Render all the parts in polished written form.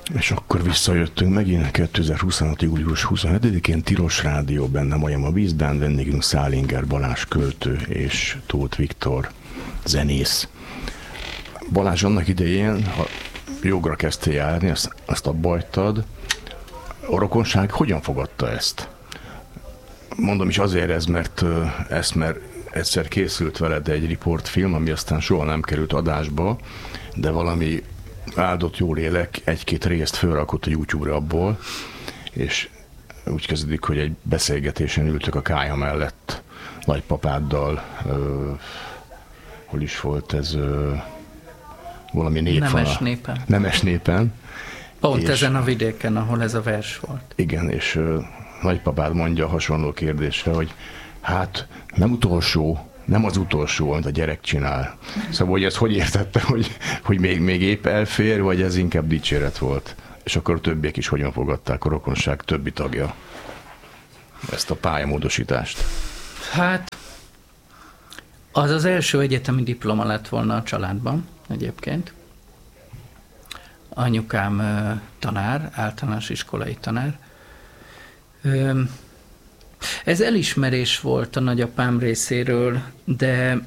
És akkor visszajöttünk megint 2026. július 27-én, Tilos Rádió, benne Majom a vízben, vendégünk Szálinger Balázs költő és Tóth Viktor zenész. Balázs, annak idején, ha jogra kezdtél járni, azt abba hagytad, a rokonság hogyan fogadta ezt? Mondom is azért mert egyszer készült veled egy riportfilm, ami aztán soha nem került adásba, de valami áldott jó lélek egy-két részt fölrakott a YouTube-ra abból, és úgy kezdődik, hogy egy beszélgetésen ültök a kályha mellett nagypapáddal, hol is volt ez, valami népfala. Nemes népen. Pont ezen a vidéken, ahol ez a vers volt. Igen, és nagypapád mondja a hasonló kérdésre, hogy hát nem az utolsó, amit a gyerek csinál. Szóval, hogy ezt hogy értette, hogy még épp elfér, vagy ez inkább dicséret volt? És akkor a többiek is hogyan fogadták, a rokonság többi tagja ezt a pályamódosítást? Hát, az első egyetemi diploma lett volna a családban egyébként. Anyukám tanár, általános iskolai tanár. Ez elismerés volt a nagyapám részéről, de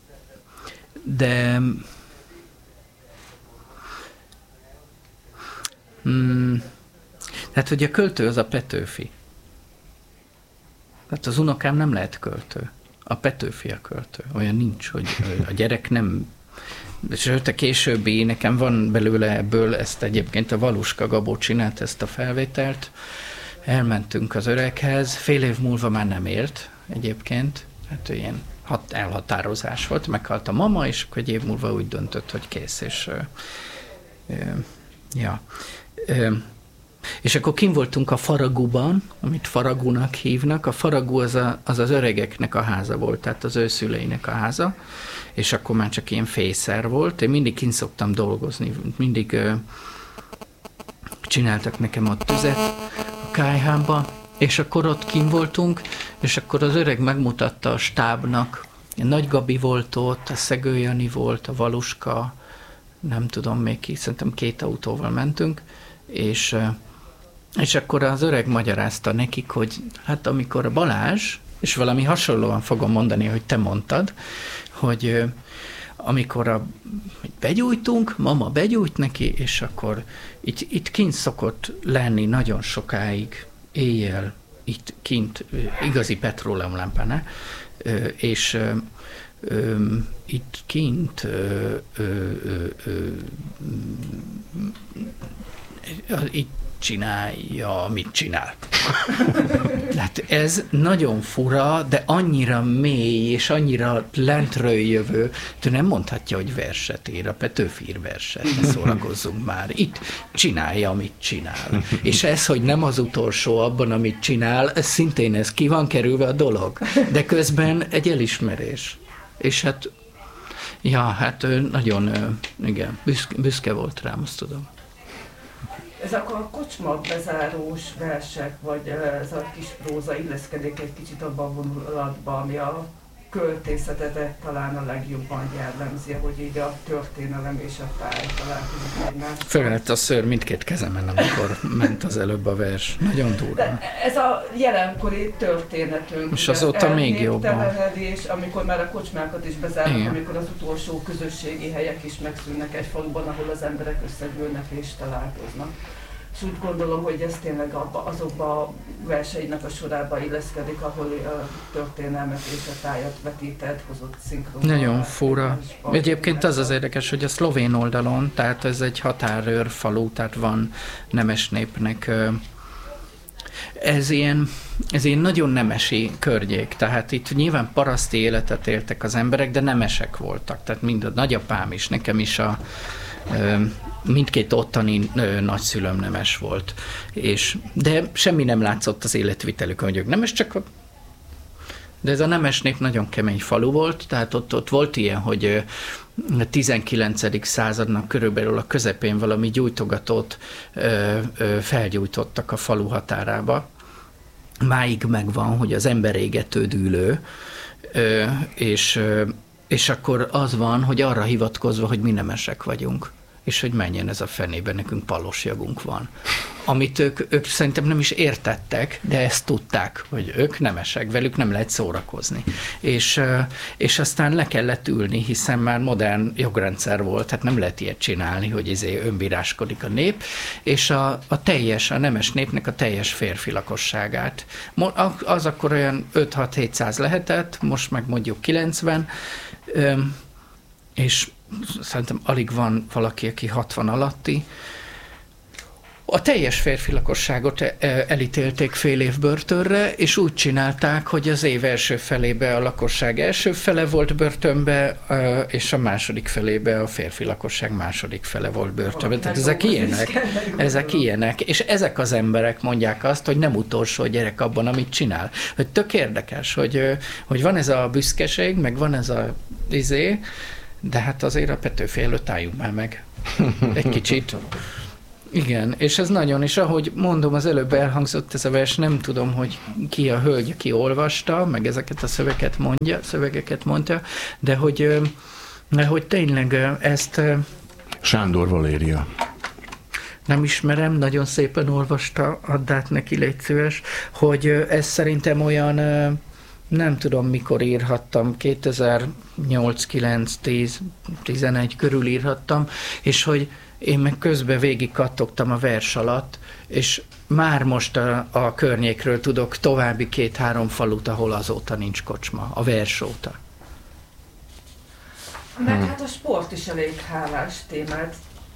tehát, hogy a költő az a Petőfi. Tehát az unokám nem lehet költő. A Petőfi a költő. Olyan nincs, hogy a gyerek nem... Sőt, a későbbi, nekem van belőle ebből, ezt egyébként a Valuska Gabó csinált ezt a felvételt. Elmentünk az öreghez, fél év múlva már nem élt egyébként, hát ilyen elhatározás volt, meghalt a mama, és akkor egy év múlva úgy döntött, hogy kész, és akkor kint voltunk a Faragúban, amit Faragúnak hívnak. A Faragú az öregeknek a háza volt, tehát az ő szüleinek a háza, és akkor már csak ilyen fészer volt. Én mindig kint szoktam dolgozni, mindig csináltak nekem ott tüzet a kályhába, és akkor ott kint voltunk, és akkor az öreg megmutatta a stábnak. Nagy Gabi volt ott, a Szegő Jani volt, a Valuska, nem tudom még ki, szerintem 2 autóval mentünk, és akkor az öreg magyarázta nekik, hogy hát amikor a Balázs, és valami hasonlóan fogom mondani, hogy te mondtad, hogy amikor begyújtunk, mama begyújt neki, és akkor itt kint szokott lenni nagyon sokáig, éjjel, itt kint, igazi petróleumlámpánál, és itt kint itt csinálja, amit csinál. Hát ez nagyon fura, de annyira mély, és annyira lentről jövő, hogy nem mondhatja, hogy verset ír, a Petőfi ír verset, ne szórakozzunk már. Itt csinálja, amit csinál. És ez, hogy nem az utolsó abban, amit csinál, ez szintén ez ki van kerülve a dolog. De közben egy elismerés. És hát, hát nagyon, igen, büszke volt rám, azt tudom. Ez akkor a kocsma bezárós versek, vagy ez a kis próza illeszkedik egy kicsit abban a vonulatban, ami a költészetet talán a legjobban jellemzi, hogy így a történelem és a táj találkozik egymást. Fölvett a szőr mindkét kezemen, amikor ment az előbb a vers. Nagyon durva. De ez a jelenkori történetünk. És azóta még jobban. Amikor már a kocsmákat is bezárnak, amikor az utolsó közösségi helyek is megszűnnek egy faluban, ahol az emberek összegyűlnek és találkoznak. És úgy gondolom, hogy ez tényleg azokban a verseinek a sorába illeszkedik, ahol a történelmet és a tájat vetített, hozott szinkron. Nagyon fura. Egyébként az érdekes, hogy a szlovén oldalon, tehát ez egy határőr falu, tehát van nemes népnek. Ez ilyen nagyon nemesi környék, tehát itt nyilván paraszti életet éltek az emberek, de nemesek voltak, tehát mind a nagyapám is, nekem is mindkét ottani nagyszülőm nemes volt. De semmi nem látszott az életvitelükön, hogy ők nemes, de ez a nemes nép nagyon kemény falu volt, tehát ott volt ilyen, hogy a 19. századnak körülbelül a közepén valami gyújtogatót felgyújtottak a falu határába. Máig megvan, hogy az emberégető dűlő, és akkor az van, hogy arra hivatkozva, hogy mi nemesek vagyunk. és hogy menjen ez a fenébe, nekünk palosjagunk van. Amit ők szerintem nem is értettek, de ezt tudták, hogy ők nemesek, velük nem lehet szórakozni. És aztán le kellett ülni, hiszen már modern jogrendszer volt, tehát nem lehet ilyet csinálni, hogy önbíráskodik a nép, és a nemes népnek a teljes férfi lakosságát. Az akkor olyan 5-6-700 lehetett, most meg mondjuk 90, és szerintem alig van valaki, aki 60 alatti. A teljes férfi lakosságot elítélték fél év börtönre, és úgy csinálták, hogy az év első felébe a lakosság első fele volt börtönbe, és a második felébe a férfi lakosság második fele volt börtönbe. Tehát ezek ilyenek. És ezek az emberek mondják azt, hogy nem utolsó gyerek abban, amit csinál. Hogy tök érdekes, hogy van ez a büszkeség, meg van ez a de hát azért a Petőfi előtt álljunk már meg. Egy kicsit. Igen, és ez nagyon, és ahogy mondom, az előbb elhangzott ez a vers, nem tudom, hogy ki a hölgy, aki olvasta, meg ezeket a szövegeket mondja, de hogy tényleg ezt... Sándor Valéria. Nem ismerem, nagyon szépen olvasta, add át neki, légy szíves, hogy ez szerintem olyan... Nem tudom, mikor írhattam, 2008, 9, 10, 11 körül írhattam, és hogy én meg közben végig kattogtam a vers alatt, és már most a környékről tudok további 2-3 falut, ahol azóta nincs kocsma, a vers óta. Meg hát a sport is elég hálás témát.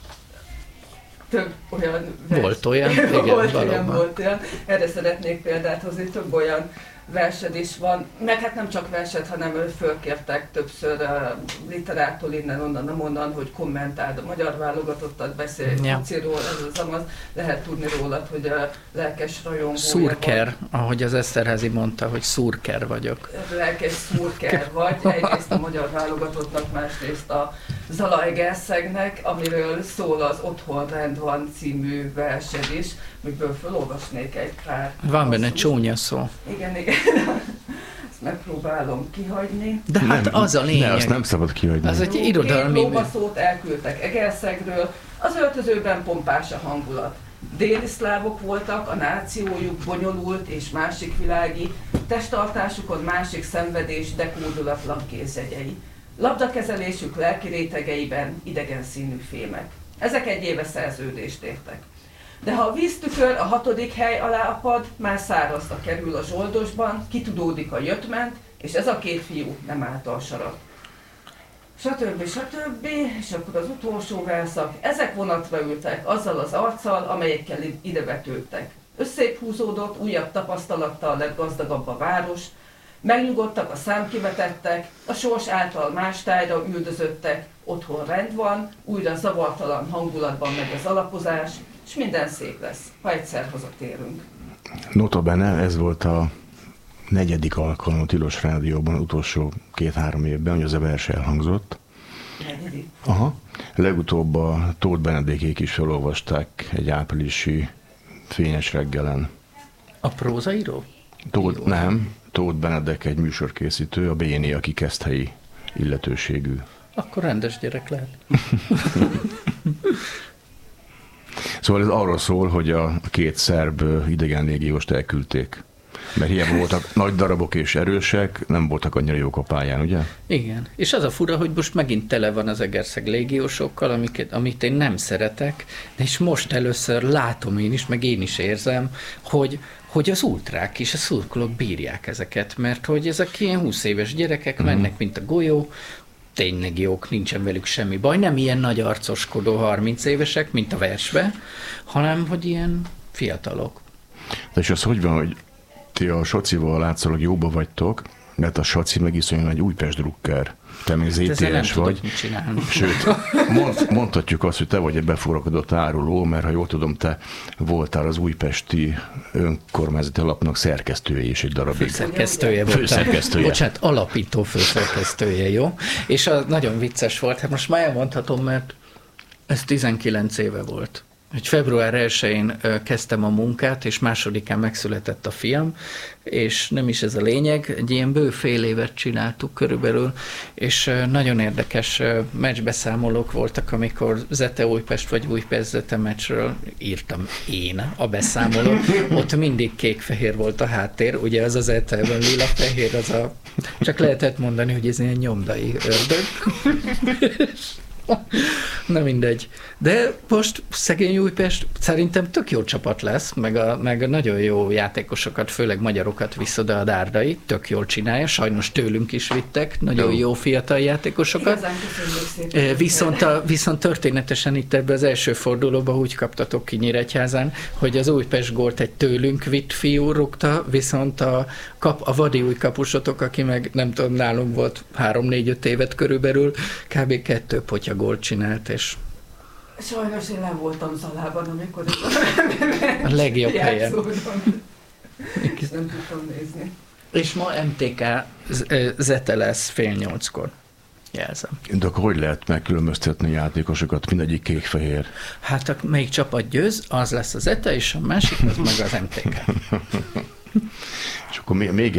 Több olyan vers. Volt olyan, igen, volt olyan. Erre szeretnék példát hozni, több olyan versed is van, meg hát nem csak versed, hanem fölkértek többször literától innen-onnan, hogy kommentáld a magyar válogatottat, beszélj fociról, ez az, lehet tudni rólad, hogy a lelkes rajongója Szurker, ahogy az Eszterházy mondta, hogy szurker vagyok. Lelkes szurker vagy, egyrészt a magyar válogatottnak, másrészt a Zalaegerszegnek, amiről szól az Otthon rend van című versed is, amiből felolvasnék egy pár. Van benne csúnya szó. Igen. Ezt megpróbálom kihagyni. De hát az a lényeg. Ne, azt nem szabad kihagyni. Az egy irodalmi... Két lóbaszót elküldtek Egerszegről, az öltözőben pompás a hangulat. Déli szlávok voltak, a nációjuk bonyolult és másik világi, testtartásukon másik szenvedés, de kódolatlan kézjegyei. Labdakezelésük lelki rétegeiben idegen színű fémek. Ezek egy éve szerződést értek. De ha a víztükör a 6. hely alá apad, már szárazra kerül a zsoldosban, kitudódik a jöttment, és ez a 2 fiú nem állt a sarat. Stb. És akkor az utolsó verszak. Ezek vonatra ültek, azzal az arccal, amelyekkel idevetődtek. Összébb húzódott, újabb tapasztalattal lett gazdagabb a város, megnyugodtak a számkivetettek, a sors által más tájra üldözöttek, otthon rend van, újra zavartalan hangulatban megy az alapozás, és minden szép lesz, ha egyszer hazatérünk. Notabene ez volt a 4. alkalom a Tilos Rádióban, utolsó 2-3 évben, hogy az a vers elhangzott. 4. Aha. Legutóbb a Tóth Benedékék is felolvasták egy áprilisi fényes reggelen. A prózaíró? Tóth Benedek egy műsorkészítő, a Béni, aki keszthelyi illetőségű. Akkor rendes gyerek lehet. Szóval ez arról szól, hogy a 2 szerb idegen légióst elküldték. Mert hiába voltak nagy darabok és erősek, nem voltak annyira jók a pályán, ugye? Igen. És az a fura, hogy most megint tele van az Egerszeg légiósokkal, amit én nem szeretek, de és most először látom én is, meg én is érzem, hogy az ultrák és a szurkolók bírják ezeket, mert hogy ezek ilyen 20 éves gyerekek mennek, mint a golyó, tényleg jók, nincsen velük semmi baj, nem ilyen nagy arcoskodó 30 évesek, mint a versbe, hanem hogy ilyen fiatalok. De és az hogy van, hogy ti a Socival látszólag jóba vagytok, mert a Saci meg iszonyúan egy Újpest drukker. Te még ZTS vagy. Sőt, mondhatjuk azt, hogy te vagy egy beforakodott áruló, mert ha jól tudom, te voltál az újpesti önkormányzati lapnak szerkesztője is egy darabig. Főszerkesztője voltam. Bocsánat, alapító főszerkesztője, jó? És az nagyon vicces volt, hát most már elmondhatom, mert ez 19 éve volt, hogy február 1-én kezdtem a munkát, és 2-án megszületett a fiam, és nem is ez a lényeg, egy ilyen bő fél évet csináltuk körülbelül, és nagyon érdekes meccsbeszámolók voltak, amikor Zete Újpest vagy Újpest Zete meccsről írtam én a beszámolót. Ott mindig kék-fehér volt a háttér, ugye az Zeteben lila-fehér, az a... Csak lehetett mondani, hogy ez ilyen nyomdai ördög. Na mindegy. De most szegény Újpest szerintem tök jó csapat lesz, meg nagyon jó játékosokat, főleg magyarokat visz oda a Dárdai, tök jól csinálja, sajnos tőlünk is vittek, nagyon jó fiatal játékosokat. Viszont történetesen itt ebbe az első fordulóba úgy kaptatok ki Nyíregyházán, hogy az Újpest gólt egy tőlünk vitt fiú rúgta, viszont a vadi új kapusotok, aki meg nem tudom, nálunk volt 3-4-5 évet körülbelül, kb. 2 potya gólt csinált, és sajnos én nem voltam Zalában, amikor a legjobb helyen. Nem tudtam nézni. És ma MTK Zete lesz 7:30-kor. Jelzem. De akkor hogy lehet megkülönböztetni játékosokat, mindegyik kék-fehér? Hát melyik csapat győz, az lesz az Zete, és a másik az meg az MTK. És akkor még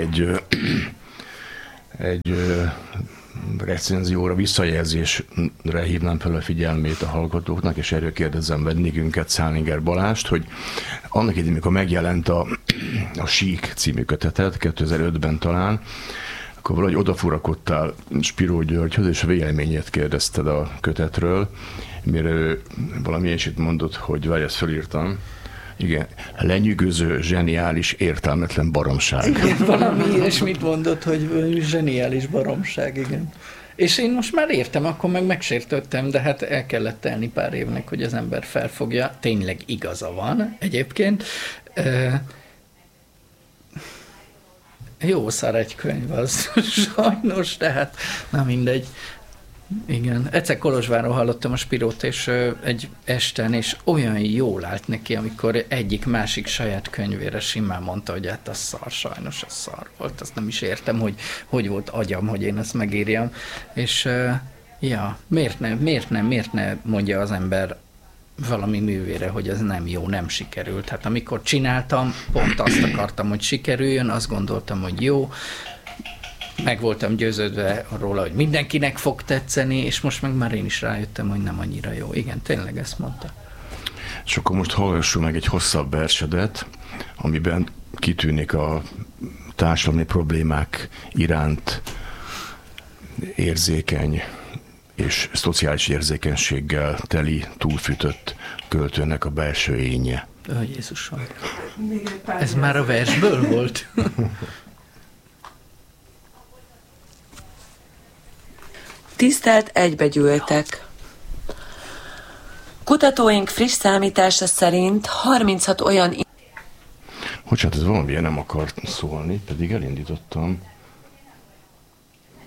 egy recenzióra, visszajelzésre hívnám fel a figyelmét a hallgatóknak, és erről kérdezzem vendégünket, Szálinger Balást, hogy annak idején, amikor megjelent a Sík című kötetet, 2005-ben talán, akkor valahogy odafurakodtál Spiró Györgyhöz, és a véleményét kérdezted a kötetről, mire ő valami ilyesmit mondott, hogy várj, ezt felírtam, igen, lenyűgöző, zseniális, értelmetlen baromság. Igen, valami ilyesmit mondott, hogy zseniális baromság, igen. És én most már értem, akkor meg megsértődtem, de hát el kellett telni pár évnek, hogy az ember felfogja. Tényleg igaza van egyébként. Jó szar egy könyv az, sajnos, tehát na mindegy. Igen, egyszer Kolozsváron hallottam a Spirót, és egy esten, és olyan jól állt neki, amikor egyik-másik saját könyvére simán mondta, hogy hát az szar, sajnos az szar volt, azt nem is értem, hogy volt agyam, hogy én ezt megírjam, és ja, miért ne mondja az ember valami művére, hogy ez nem jó, nem sikerült. Hát amikor csináltam, pont azt akartam, hogy sikerüljön, azt gondoltam, hogy jó, meg voltam győződve róla, hogy mindenkinek fog tetszeni, és most meg már én is rájöttem, hogy nem annyira jó. Igen, tényleg ezt mondta. És akkor most hallgassunk meg egy hosszabb versedet, amiben kitűnik a társadalmi problémák iránt érzékeny és szociális érzékenységgel teli, túlfűtött költőnek a belső énje. Jézusom! Ez már a versből volt? Tisztelt egybegyűltek! Kutatóink friss számítása szerint 36 olyan... Bocsánat, ez valamilyen nem akart szólni, pedig elindítottam.